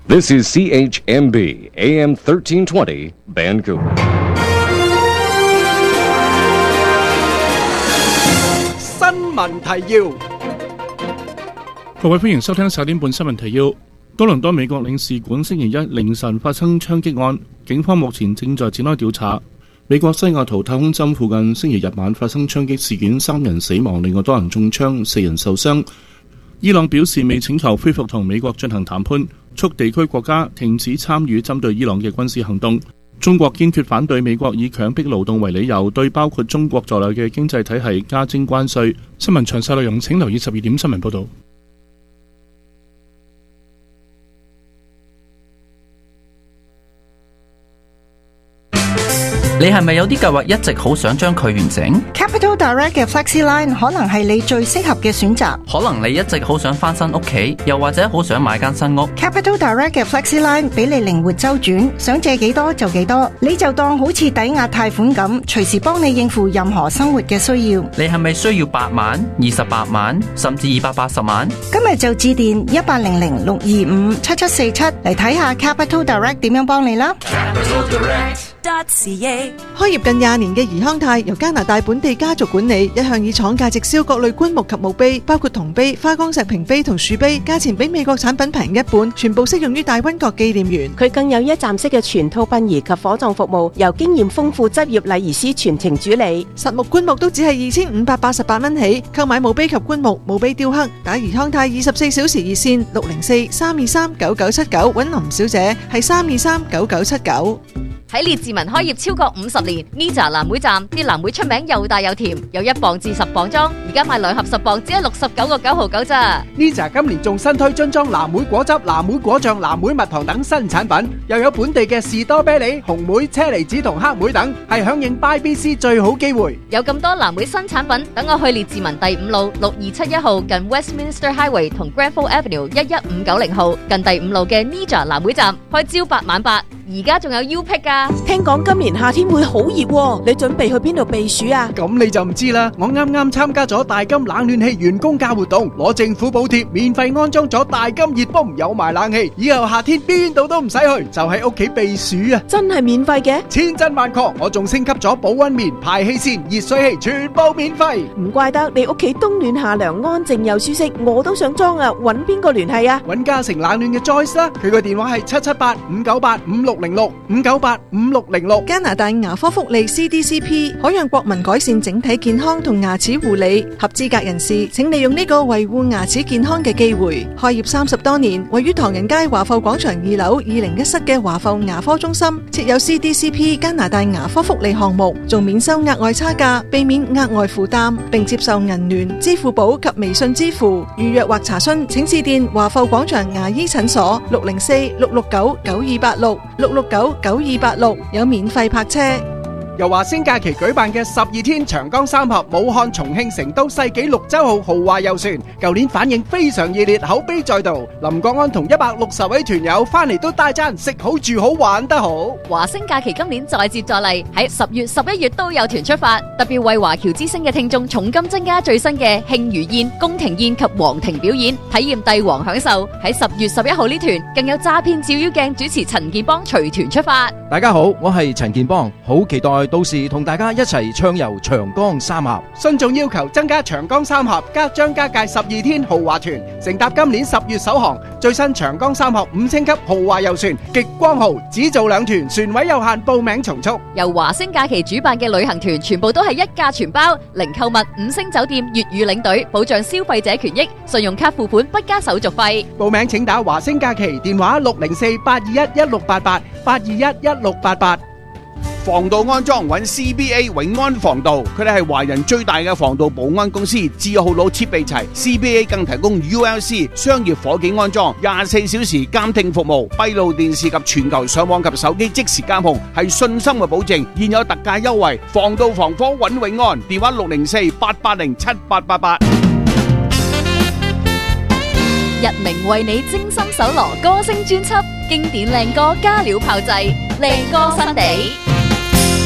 This is CHMB AM 1320 Vancouver. 新聞提要， 各位歡迎收聽11點半新聞提要。多倫多美國領事館星期一凌晨發生槍擊案，警方目前正在展開調查。美國西雅圖太空針附近星期日晚發生槍擊事件，3人死亡，另外多人中槍，4人受傷。伊朗表示未請求恢復同美國進行談判，促地區國家停止參與針對伊朗嘅軍事行動。中國堅決反對美國以強迫勞動為理由對包括中國在內嘅經濟體系加徵關稅。新聞詳細內容請留意12點新聞報道。 你係咪有啲計劃一直好想將佢完成？ Capital Direct 嘅 FlexiLine 可能係你最適合嘅選擇。 可能你一直好想翻新屋企，又或者好想買間新屋。 Capital Direct 嘅 FlexiLine 俾你靈活周轉，想借幾多就幾多，你就當好似抵押貸款咁，隨時幫你應付任何生活嘅需要。 你係咪需要8萬、28萬，甚至280萬？ 今日就致電1800-625-7747嚟睇下 Capital Direct 點樣幫你啦。 開業近20年嘅怡康泰由加拿大本地家族管理，一向以廠價直銷各類棺木及墓碑，包括銅碑、花崗石屏碑同樹碑，價錢比美國產品平一半，全部適用於大溫角紀念園。 佢更有一站式嘅全套殯儀及火葬服務，由經驗豐富執業禮儀師全程主理。 實木棺木都只係2588蚊起，購買墓碑及棺木、墓碑雕刻，打怡康泰24小時熱線604-323-9979揾林小姐，係323-9979。 喺列治文開業超過50年 ，Nija 藍莓站啲藍莓出名又大又甜，有1磅至10磅裝，而家買2盒10磅只係69個9.99咋。 Nija 今年仲新推樽裝藍莓果汁、藍莓果醬、藍莓蜜糖等新產品，又有本地嘅士多啤梨、紅莓、車厘子同黑莓等，係響應 BYBC 最好機會。 有咁多藍莓新產品，等我去列治文第5路6271號近 Westminster Highway 同 Granville Avenue 11590號近第5路嘅 Nija 藍莓站，開朝8晚8。而家仲有 U-Pick 㗎， 聽講今年夏天會好熱喎，你準備去邊度避暑啊？ 咁你就唔知啦，我啱啱參加咗大金冷暖氣員工價活動，攞政府補貼，免費安裝咗大金熱泵，有埋冷氣，以後夏天邊度都唔使去，就喺屋企避暑啊！ 真係免費嘅？ 千真萬確，我仲升級咗保溫棉、排氣扇、熱水器，全部免費。 唔怪得你屋企冬暖夏涼，安靜又舒適，我都想裝啊！搵邊個聯繫啊？ 搵嘉誠冷暖嘅 Joyce 啦，佢個電話係778-598-5606，598-5606。 加拿大牙科福利 CDCP 可讓國民改善整體健康同牙齒護理，合資格人士請利用呢個維護牙齒健康嘅機會。開業30多年，位於唐人街華埠廣場2樓201室嘅華埠牙科中心，設有 CDCP 加拿大牙科福利項目，仲免收額外差價，避免額外負擔，並接受銀聯、支付寶及微信支付。預約或查詢請致電華埠廣場牙醫診所604-669-9286，669-9286，有免費泊車。 由華星假期舉辦嘅12天長江三峽武漢、重慶、成都世紀綠洲號豪華遊船，舊年反應非常熱烈，口碑再度。林國安同160位團友翻嚟都大讚食好住好玩得好。 華星假期今年再接再厲，喺10月、11月都有團出發，特別為華僑之星嘅聽眾重金增加最新嘅慶餘宴、宮廷宴及皇庭表演，體驗帝王享受。喺10月11號呢團更有詐騙照妖鏡主持陳建邦隨團出發。 大家好，我係陳建邦，好期待到時同大家一齊暢遊長江三峽。 信眾要求增加長江三峽加張家界12天豪華團，乘搭今年10月首航最新長江三峽5星級豪華遊船極光號，只做2團，船位有限，報名從速。 由華星假期主辦嘅旅行團全部都係一價全包，零購物、5星酒店、粵語領隊，保障消費者權益，信用卡付款不加手續費。 報名請打華星假期電話604-821-1688，821-1688。 防盜安裝揾 CBA 永安防盜，佢哋係華人最大嘅防盜保安公司，字號老設備齊。CBA 更提供 ULC 商業伙計安裝，24小時監聽服務，閉路電視及全球上網及手機即時監控，係信心嘅保證。現有特價優惠，防盜防科揾永安，電話604-880-7888。 日明為你精心搜羅歌聲專輯，經典靚歌加料炮製，靚歌新地。